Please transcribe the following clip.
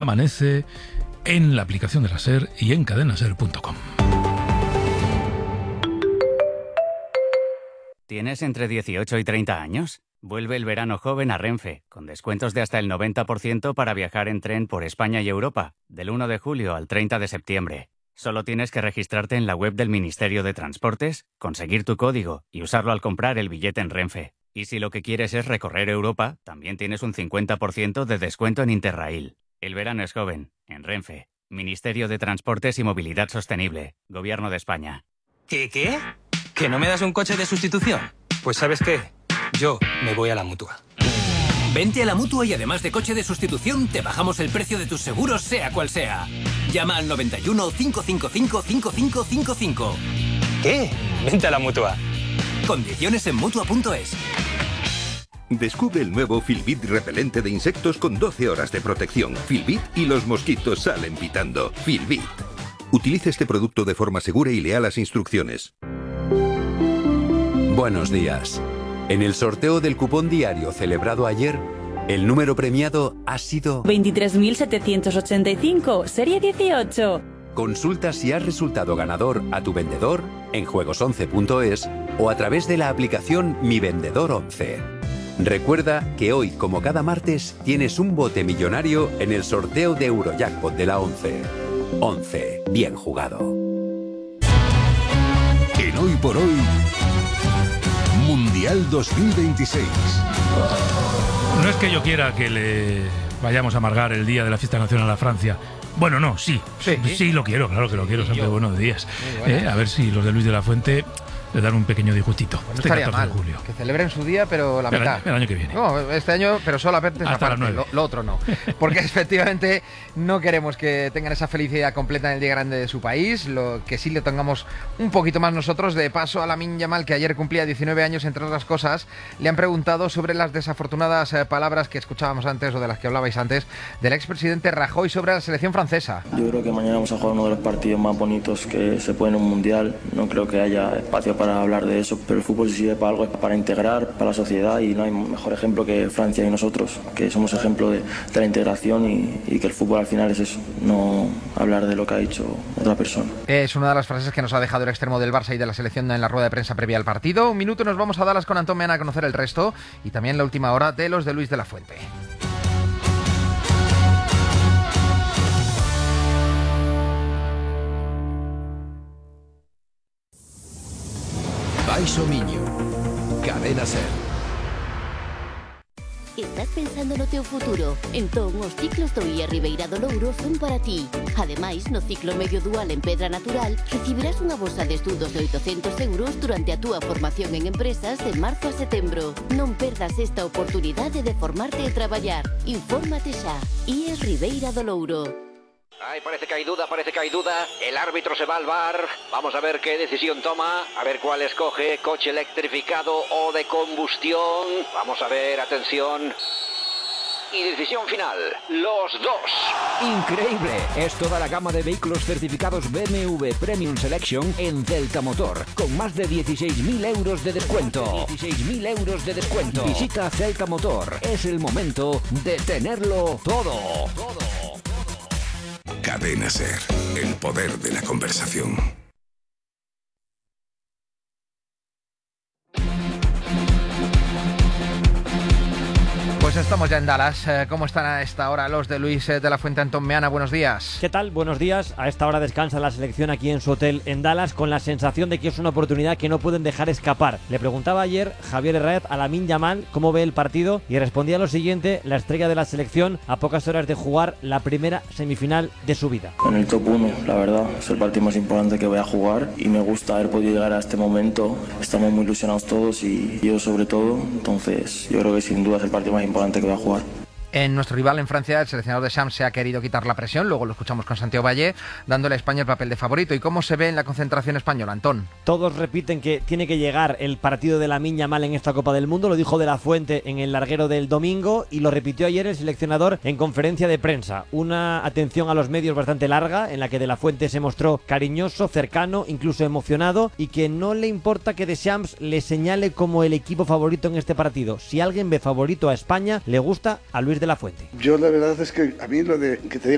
Amanece en la aplicación de la SER y en cadenaser.com. ¿Tienes entre 18 y 30 años? Vuelve el verano joven a Renfe, con descuentos de hasta el 90% para viajar en tren por España y Europa, del 1 de julio al 30 de septiembre. Solo tienes que registrarte en la web del Ministerio de Transportes, conseguir tu código y usarlo al comprar el billete en Renfe. Y si lo que quieres es recorrer Europa, también tienes un 50% de descuento en Interrail. El verano es joven, en Renfe. Ministerio de Transportes y Movilidad Sostenible, Gobierno de España. ¿Qué? ¿Que no me das un coche de sustitución? Pues ¿sabes qué? Yo me voy a la Mutua. Vente a la Mutua y además de coche de sustitución, te bajamos el precio de tus seguros, sea cual sea. Llama al 91 555 5555. ¿Qué? Vente a la Mutua. Condiciones en Mutua.es. Descubre el nuevo Filbit repelente de insectos con 12 horas de protección. Filbit y los mosquitos salen pitando. Filbit. Utilice este producto de forma segura y lea las instrucciones. Buenos días. En el sorteo del cupón diario celebrado ayer, el número premiado ha sido 23.785, serie 18. Consulta si has resultado ganador a tu vendedor en juegos11.es o a través de la aplicación Mi Vendedor 11. Recuerda que hoy, como cada martes, tienes un bote millonario en el sorteo de Eurojackpot de la 11. 11. Bien jugado. En Hoy por Hoy, Mundial 2026. No es que yo quiera que le vayamos a amargar el día de la fiesta nacional a Francia. Bueno, no, sí lo quiero, claro que lo quiero, siempre buenos días. A ver si los de Luis de la Fuente le dan un pequeño disgustito. Pues no estaría mal, que celebren su día, pero la mitad. El año que viene. No, este año, pero solamente esa parte, lo otro no. Porque efectivamente no queremos que tengan esa felicidad completa en el día grande de su país, lo que sí le tengamos un poquito más nosotros. De paso a Lamine Yamal, que ayer cumplía 19 años, entre otras cosas, le han preguntado sobre las desafortunadas palabras que escuchábamos antes, o de las que hablabais antes, del expresidente Rajoy sobre la selección francesa. Yo creo que mañana vamos a jugar uno de los partidos más bonitos que se puede en un mundial. No creo que haya espacio para hablar de eso, pero el fútbol sirve para algo, es para integrar, para la sociedad, y no hay mejor ejemplo que Francia y nosotros, que somos ejemplo de la integración y que el fútbol al final es eso, no hablar de lo que ha dicho otra persona. Es una de las frases que nos ha dejado el extremo del Barça y de la selección en la rueda de prensa previa al partido. Un minuto, nos vamos a Dallas con Antón Meana a conocer el resto, y también la última hora de los de Luis de la Fuente. Baixo Miño, Cadena Ser. Estás pensando no teu futuro? Entón, os ciclos do IE Ribeira do Louro son para ti. Ademais, no ciclo medio dual en Pedra Natural, recibirás unha bolsa de estudos de 800 euros durante a túa formación en empresas de marzo a setembro. Non perdas esta oportunidade de formarte e traballar. Infórmate xa. IE Ribeira do Louro. Ay, parece que hay duda. El árbitro se va al VAR. Vamos a ver qué decisión toma. A ver cuál escoge. Coche electrificado o de combustión. Vamos a ver, atención. Y decisión final, los dos. Increíble, es toda la gama de vehículos certificados BMW Premium Selection en Celta Motor, con más de 16.000 euros de descuento. 16.000 euros de descuento. Visita Celta Motor, es el momento de tenerlo todo. Cadena Ser, el poder de la conversación. Pues estamos ya en Dallas. ¿Cómo están a esta hora los de Luis de la Fuente? Antón Meana, buenos días. ¿Qué tal? Buenos días. A esta hora descansa la selección aquí en su hotel en Dallas, con la sensación de que es una oportunidad que no pueden dejar escapar. Le preguntaba ayer Javier Herrera a Lamine Yamal cómo ve el partido y respondía lo siguiente: la estrella de la selección a pocas horas de jugar la primera semifinal de su vida. En el top 1, la verdad, es el partido más importante que voy a jugar y me gusta haber podido llegar a este momento. Estamos muy ilusionados todos y yo sobre todo, entonces yo creo que sin duda es el partido más importante que va a jugar. En nuestro rival en Francia, el seleccionador de Shams se ha querido quitar la presión, luego lo escuchamos con Santiago Valle, dándole a España el papel de favorito. ¿Y cómo se ve en la concentración española, Antón? Todos repiten que tiene que llegar el partido de Lamine Yamal en esta Copa del Mundo, lo dijo De la Fuente en el larguero del domingo y lo repitió ayer el seleccionador en conferencia de prensa. Una atención a los medios bastante larga, en la que De la Fuente se mostró cariñoso, cercano, incluso emocionado, y que no le importa que Deschamps le señale como el equipo favorito en este partido. Si alguien ve favorito a España, le gusta a Luis De la Fuente. Yo la verdad es que a mí lo de que te